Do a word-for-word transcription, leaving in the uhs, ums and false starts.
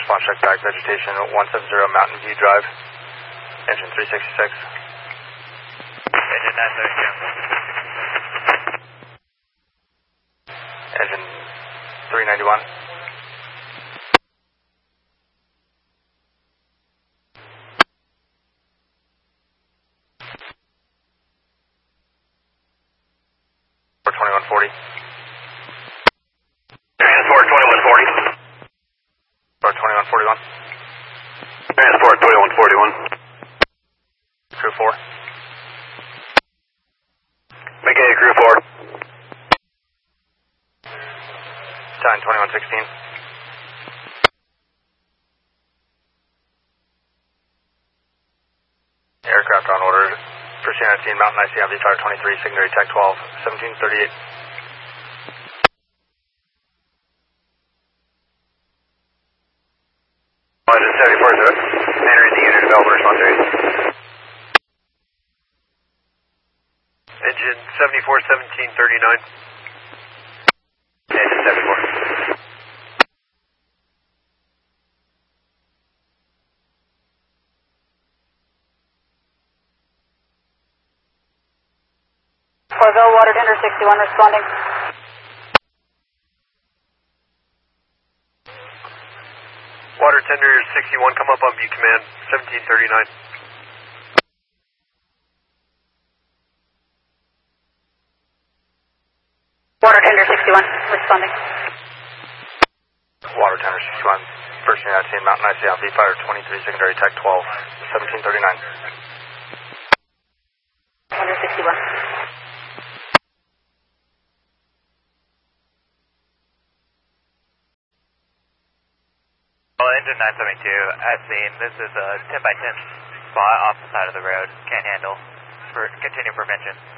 response check back, vegetation one seventy Mountain View Drive, engine three sixty-six. Engine nine seventy-two. Engine three ninety-one. twenty-one forty. Transport twenty-one forty. Or twenty-one forty-one. Transport twenty-one forty-one. Crew four. McKay, crew four. Time twenty-one sixteen. Aircraft on order. Pursuing at scene, Mountain I C on V Fire twenty-three, secondary Tech twelve, seventeen thirty-eight. Engine seventy-four, sir. Entering the unit development response area. Engine seventy-four seventeen thirty-nine. Engine seventy-four. Corville, water tender sixty-one responding. Water tender sixty-one, come up on view command, seventeen thirty-nine. Water tender sixty-one responding. Water tender sixty-one, pursuing at scene, Mountain I C on V Fire twenty-three, secondary Tech twelve, seventeen thirty-nine. Water sixty-one. Well, engine nine seventy-two, at scene. This is a ten by ten spot off the side of the road. Can't handle. For continue prevention.